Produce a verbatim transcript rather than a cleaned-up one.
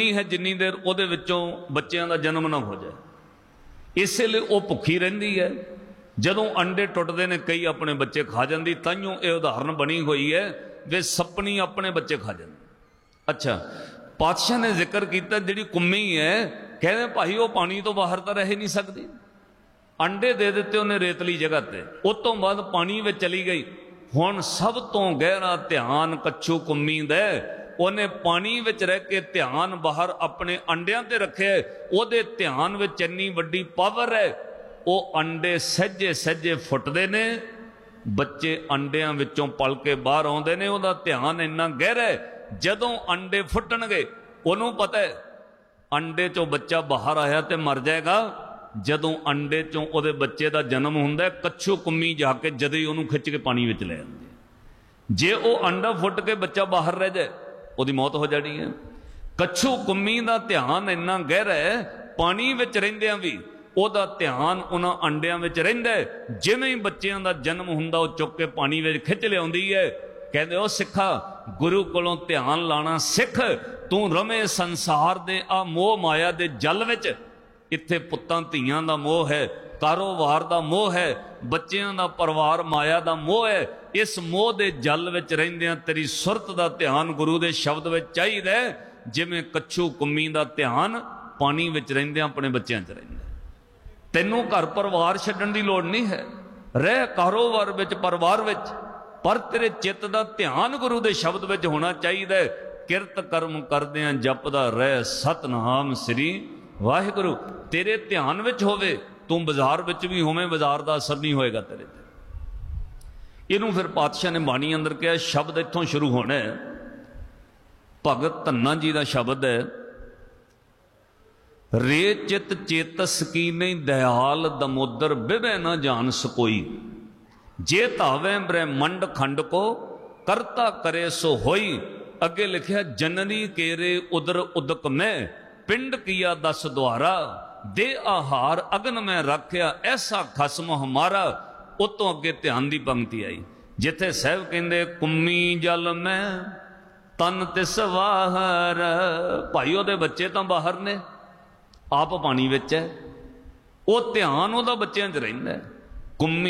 है जिन्नी देर ਉਹਦੇ ਵਿੱਚੋਂ ਬੱਚਿਆਂ ਦਾ ਜਨਮ ਨਾ ਹੋ ਜਾਏ। ਇਸੇ ਲਈ ਉਹ ਭੁੱਖੀ ਰਹਿੰਦੀ ਹੈ। ਜਦੋਂ ਅੰਡੇ ਟੁੱਟਦੇ ਨੇ ਕਈ ਆਪਣੇ ਬੱਚੇ ਖਾ ਜਾਂਦੀ, ਤਾਈਓ ਇਹ ਉਦਾਹਰਨ ਬਣੀ ਹੋਈ ਹੈ ਵੇ ਸੱਪਣੀ ਆਪਣੇ ਬੱਚੇ ਖਾ ਜਾਂਦੀ। ਅੱਛਾ, ਪਾਤਸ਼ਾਹ ਨੇ ਜ਼ਿਕਰ ਕੀਤਾ ਜਿਹੜੀ ਕੁੰਮੀ ਹੈ, ਕਹਿੰਦੇ ਭਾਈ ਉਹ ਪਾਣੀ ਤੋਂ ਬਾਹਰ ਤਾਂ ਰਹਿ ਨਹੀਂ ਸਕਦੀ। अंडे दे दिते उन्हें रेतली जगह ते, उस तो बाद पानी में चली गई। हुण सब तो गहरा ध्यान कच्छू कुम्मी दे, उन्हें पानी विच रह के ध्यान बाहर अपने अंडियां ते रखे। ओदे ध्यान विच इन्नी वड्डी पावर है, वो अंडे सहजे सहजे फुटदे ने, बच्चे अंडियां विचों पल के बाहर आउंदे ने। ओदा ध्यान इन्ना गहरा है, जदों अंडे फुटणगे ओनू पता है अंडे चों बच्चा बाहर आया तो मर जाएगा। जदों अंडे चों ओदे बच्चे का जन्म हुंदा है, कच्छू कुम्मी जाके जदे ही उहनूं खिच के पानी विच ले आंदी है। जे वो अंडा फुट के बच्चा बाहर रह जाए, ओदी मौत हो जानी है। कच्छू कुम्मी का ध्यान इन्ना गहरा है, पानी विच रहिंदियां भी ओदा ध्यान उन्हां अंडियां विच रहिंदा है। जिवें ही बच्चियां दा जन्म हुंदा वो चुक के पानी विच खिच लिआउंदी है। कहते ओ सिखा गुरु कोलों ध्यान लाना सिख, तू रमे संसार दे आ मोह माया दे जल विच। इत्थे पुत्तां धीआं दा मोह है, कारोबार दा मोह है, बच्चियां दा परिवार माया दा मोह है। इस मोह दे जल विच रहिंदियां तेरी सुरत दा ध्यान गुरु दे शब्द विच चाहीदा है, जिवें कच्छू कुम्मी दा ध्यान पानी विच रहिंदियां अपने बच्चियां च रहिंदा। तैनूं घर परिवार छड्डण दी लोड़ नहीं है, रह कारोबार विच परिवार विच, पर तेरे चित्त दा ध्यान गुरु दे शब्द विच होना चाहीदा है। किरत कर्म करदिआं जपदा रह सतनाम श्री वाहिगुरु। तेरे ध्यान विच होवे, तू बाजार विच भी होवे, बाजार का असर नहीं होएगा तेरे ते। इनू फिर पातशाह ने बाणी अंदर कहा, शब्द इत्थों शुरू होना है। भगत धन्ना जी का शब्द है, रे चित चेतस की नहीं दयाल दमोदर बिबे न जान सकोई, जे तावे ब्रह्मंड खंड को करता करे सो होई। अगे लिखा जननी केरे उदर उदक में पिंड किया दस द्वारा, दे आहार अगन में रखिया ऐसा खसम हमारा। उतों अगे ध्यान की पंक्ति आई जिथे साहब कहते कुम्मी जल में तन तिस वाहर। भाई ओदे बच्चे तो बाहर ने, आप पानी विच है, वो ध्यान ओदा बच्चों च रहिंदा है। कुम्मी